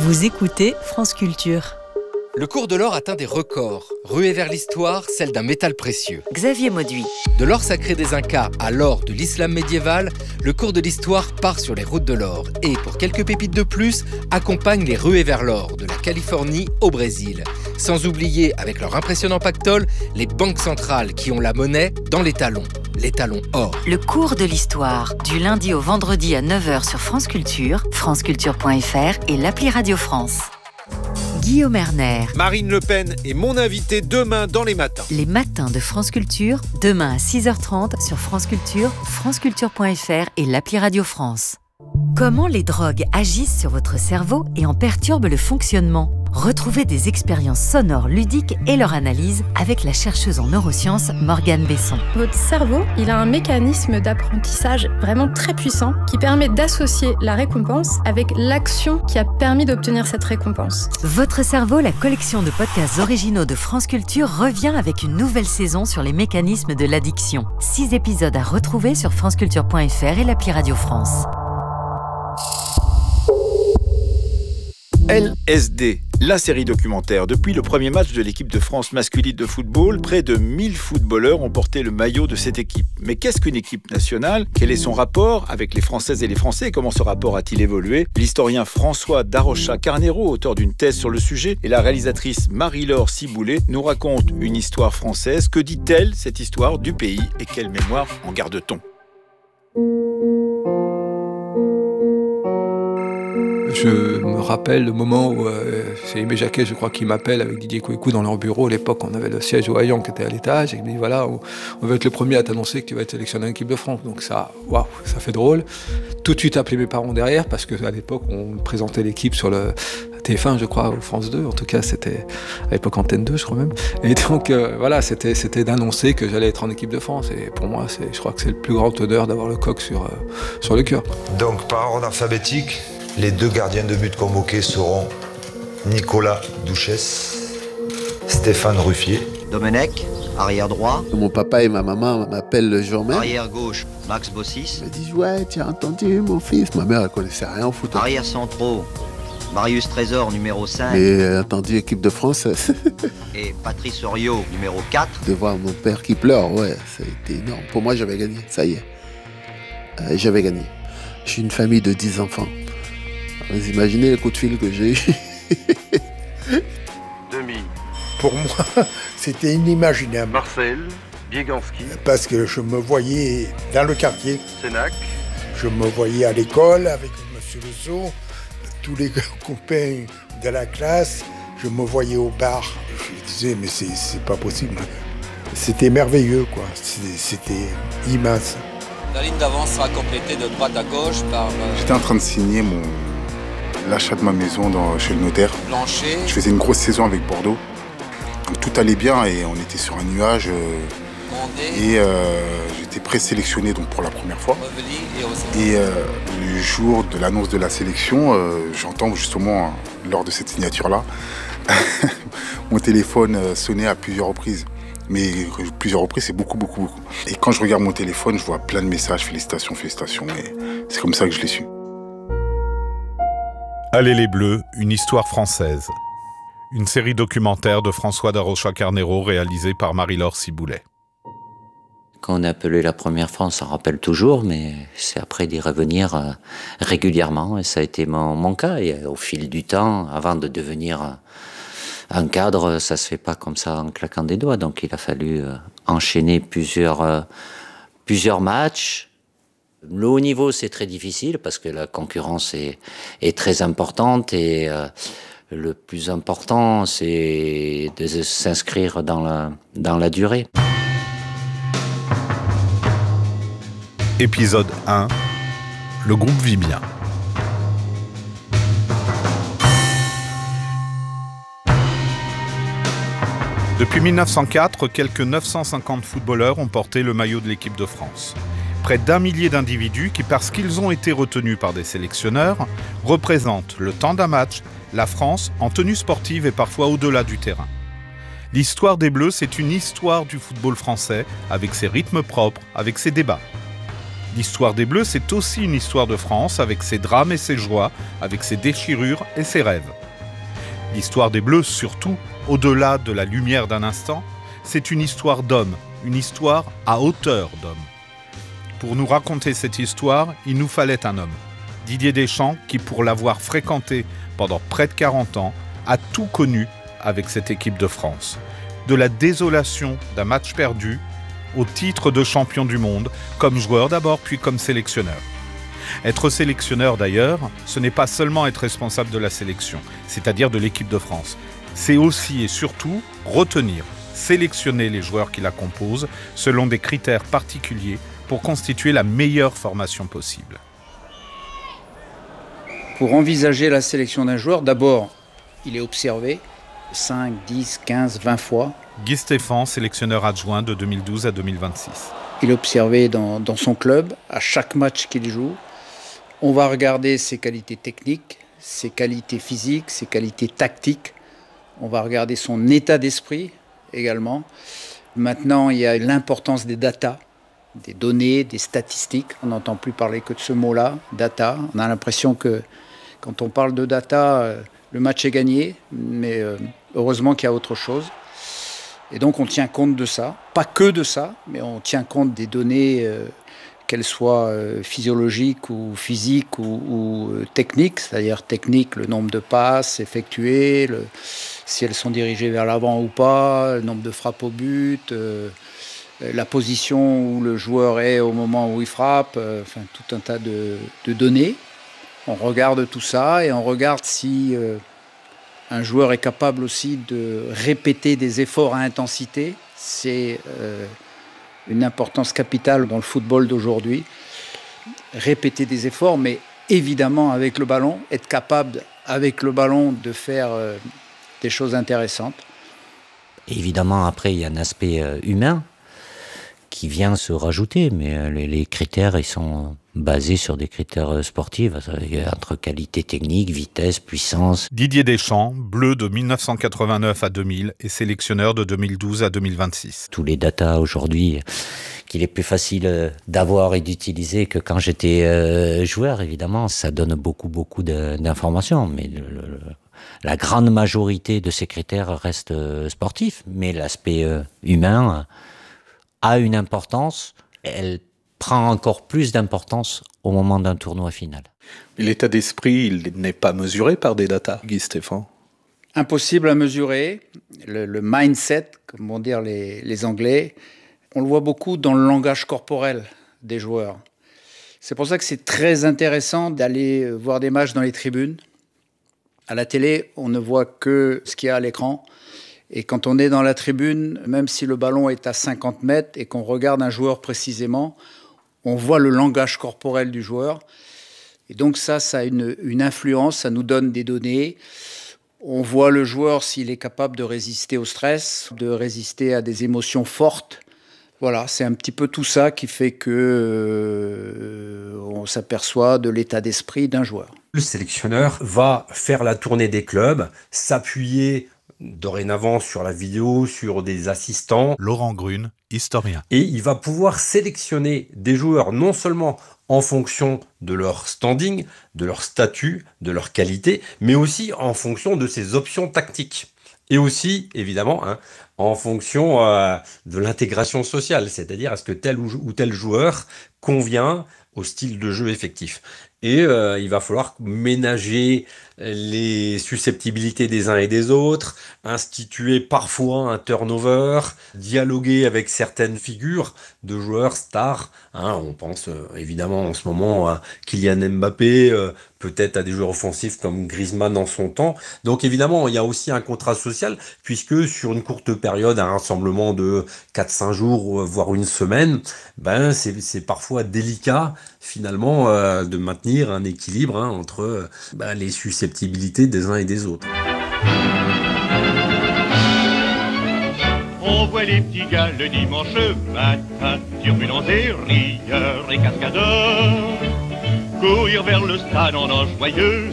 Vous écoutez France Culture. Le cours de l'or atteint des records. Ruée vers l'histoire, celle d'un métal précieux. Xavier Mauduit. De l'or sacré des Incas à l'or de l'islam médiéval, le cours de l'histoire part sur les routes de l'or. Et pour quelques pépites de plus, accompagne les ruées vers l'or, de la Californie au Brésil. Sans oublier, avec leur impressionnant pactole, les banques centrales qui ont la monnaie dans les talons or. Le cours de l'histoire, du lundi au vendredi à 9h sur France Culture, franceculture.fr et l'appli Radio France. Guillaume Erner. Marine Le Pen est mon invitée demain dans les matins. Les matins de France Culture, demain à 6h30 sur France Culture, franceculture.fr et l'appli Radio France. Comment les drogues agissent sur votre cerveau et en perturbent le fonctionnement ? Retrouvez des expériences sonores ludiques et leur analyse avec la chercheuse en neurosciences Morgane Besson. Votre cerveau, il a un mécanisme d'apprentissage vraiment très puissant qui permet d'associer la récompense avec l'action qui a permis d'obtenir cette récompense. Votre cerveau, la collection de podcasts originaux de France Culture, revient avec une nouvelle saison sur les mécanismes de l'addiction. 6 épisodes à retrouver sur franceculture.fr et l'appli Radio France. LSD, la série documentaire. Depuis le premier match de l'équipe de France masculine de football, près de 1000 footballeurs ont porté le maillot de cette équipe. Mais qu'est-ce qu'une équipe nationale ? Quel est son rapport avec les Françaises et les Français ? Comment ce rapport a-t-il évolué ? L'historien François Darocha-Carnero, auteur d'une thèse sur le sujet, et la réalisatrice Marie-Laure Ciboulet nous racontent une histoire française. Que dit-elle, cette histoire du pays, et quelle mémoire en garde-t-on ? Je me rappelle le moment où c'est Aimé Jacquet, je crois, qui m'appelle avec Didier Kouékou dans leur bureau. À l'époque, on avait le siège au Haillon qui était à l'étage. Et il me dit voilà, on va être le premier à t'annoncer que tu vas être sélectionné en équipe de France. Donc ça, waouh, ça fait drôle. Tout de suite appelé mes parents derrière parce qu'à l'époque, on présentait l'équipe sur le TF1, je crois, ou France 2. En tout cas, c'était à l'époque Antenne 2, je crois même. Et donc voilà, c'était d'annoncer que j'allais être en équipe de France. Et pour moi, je crois que c'est le plus grand honneur d'avoir le coq sur le cœur. Donc par ordre alphabétique, les 2 gardiens de but convoqués seront Nicolas Duchesse, Stéphane Ruffier. Domenech, arrière droit. Mon papa et ma maman m'appellent le jour même. Arrière gauche, Max Bossis. Ils me disent ouais, tu as entendu mon fils. Ma mère, elle connaissait rien au foot. Arrière centraux, Marius Trésor, numéro 5. Et entendu équipe de France. Et Patrice Oriot, numéro 4. De voir mon père qui pleure, ouais, ça a été énorme. Pour moi, j'avais gagné, ça y est. J'avais gagné. Je suis une famille de 10 enfants. Vous imaginez le coup de fil que j'ai eu. Demi. Pour moi, c'était inimaginable. Marcel, Bieganski. Parce que je me voyais dans le quartier. Sénac. Je me voyais à l'école avec M. Leceau, tous les copains de la classe. Je me voyais au bar. Je disais, mais c'est pas possible. C'était merveilleux, quoi. C'était immense. La ligne d'avant sera complétée de droite à gauche par... J'étais en train de signer l'achat de ma maison chez le notaire. Blanchet. Je faisais une grosse saison avec Bordeaux. Donc tout allait bien et on était sur un nuage. Et j'étais présélectionné donc pour la première fois. Et le jour de l'annonce de la sélection, j'entends justement lors de cette signature-là, mon téléphone sonnait à plusieurs reprises. Mais plusieurs reprises, c'est beaucoup. Et quand je regarde mon téléphone, je vois plein de messages, félicitations. Et c'est comme ça que je l'ai su. Allez les Bleus, une histoire française. Une série documentaire de François Darocha-Carnero réalisée par Marie-Laure Ciboulet. Quand on est appelé la première fois, on s'en rappelle toujours, mais c'est après d'y revenir régulièrement. Et ça a été mon cas. Et au fil du temps, avant de devenir un cadre, ça se fait pas comme ça en claquant des doigts. Donc il a fallu enchaîner plusieurs matchs. Le haut niveau, c'est très difficile parce que la concurrence est très importante et le plus important, c'est de s'inscrire dans la durée. Épisode 1. Le groupe vit bien. Depuis 1904, quelques 950 footballeurs ont porté le maillot de l'équipe de France. Près d'1 millier d'individus qui, parce qu'ils ont été retenus par des sélectionneurs, représentent le temps d'un match, la France en tenue sportive et parfois au-delà du terrain. L'histoire des Bleus, c'est une histoire du football français, avec ses rythmes propres, avec ses débats. L'histoire des Bleus, c'est aussi une histoire de France, avec ses drames et ses joies, avec ses déchirures et ses rêves. L'histoire des Bleus, surtout, au-delà de la lumière d'un instant, c'est une histoire d'hommes, une histoire à hauteur d'hommes. Pour nous raconter cette histoire, il nous fallait un homme. Didier Deschamps, qui pour l'avoir fréquenté pendant près de 40 ans, a tout connu avec cette équipe de France. De la désolation d'un match perdu au titre de champion du monde, comme joueur d'abord, puis comme sélectionneur. Être sélectionneur d'ailleurs, ce n'est pas seulement être responsable de la sélection, c'est-à-dire de l'équipe de France. C'est aussi et surtout retenir, sélectionner les joueurs qui la composent selon des critères particuliers pour constituer la meilleure formation possible. Pour envisager la sélection d'un joueur, d'abord, il est observé 5, 10, 15, 20 fois. Guy Stéphane, sélectionneur adjoint de 2012 à 2026. Il est observé dans son club, à chaque match qu'il joue. On va regarder ses qualités techniques, ses qualités physiques, ses qualités tactiques. On va regarder son état d'esprit également. Maintenant, il y a l'importance des data, des données, des statistiques. On n'entend plus parler que de ce mot-là, data. On a l'impression que quand on parle de data, le match est gagné, mais heureusement qu'il y a autre chose. Et donc on tient compte de ça, pas que de ça, mais on tient compte des données, qu'elles soient physiologiques ou physiques ou techniques, c'est-à-dire technique, le nombre de passes effectuées, si elles sont dirigées vers l'avant ou pas, le nombre de frappes au but, la position où le joueur est au moment où il frappe, enfin tout un tas de données. On regarde tout ça et on regarde si un joueur est capable aussi de répéter des efforts à intensité. C'est une importance capitale dans le football d'aujourd'hui. Répéter des efforts, mais évidemment avec le ballon, être capable avec le ballon de faire des choses intéressantes. Évidemment, après, il y a un aspect humain qui vient se rajouter, mais les critères, ils sont basés sur des critères sportifs, entre qualité technique, vitesse, puissance. Didier Deschamps, bleu de 1989 à 2000 et sélectionneur de 2012 à 2026. Tous les datas aujourd'hui, qu'il est plus facile d'avoir et d'utiliser que quand j'étais joueur, évidemment, ça donne beaucoup d'informations, mais la grande majorité de ces critères restent sportifs, mais l'aspect humain a une importance, elle prend encore plus d'importance au moment d'un tournoi final. Mais l'état d'esprit, il n'est pas mesuré par des datas, Guy Stéphane. Impossible à mesurer. Le mindset, comme vont dire les Anglais, on le voit beaucoup dans le langage corporel des joueurs. C'est pour ça que c'est très intéressant d'aller voir des matchs dans les tribunes. À la télé, on ne voit que ce qu'il y a à l'écran. Et quand on est dans la tribune, même si le ballon est à 50 mètres et qu'on regarde un joueur précisément, on voit le langage corporel du joueur. Et donc ça a une influence, ça nous donne des données. On voit le joueur s'il est capable de résister au stress, de résister à des émotions fortes. Voilà, c'est un petit peu tout ça qui fait que on s'aperçoit de l'état d'esprit d'un joueur. Le sélectionneur va faire la tournée des clubs, s'appuyer dorénavant sur la vidéo, sur des assistants. Laurent Grune, historien. Et il va pouvoir sélectionner des joueurs non seulement en fonction de leur standing, de leur statut, de leur qualité, mais aussi en fonction de ses options tactiques. Et aussi, évidemment, en fonction de l'intégration sociale, c'est-à-dire est-ce que tel ou tel joueur convient au style de jeu effectif. Et il va falloir ménager les susceptibilités des uns et des autres, instituer parfois un turnover, dialoguer avec certaines figures de joueurs stars. On pense évidemment en ce moment à Kylian Mbappé, peut-être à des joueurs offensifs comme Griezmann en son temps. Donc évidemment, il y a aussi un contrat social, puisque sur une courte période, un rassemblement de 4-5 jours, voire une semaine, c'est parfois délicat finalement de maintenir un équilibre entre les susceptibilité des uns et des autres. On voit les petits gars le dimanche matin, turbulents et rieurs et cascadeurs, courir vers le stade en joyeux.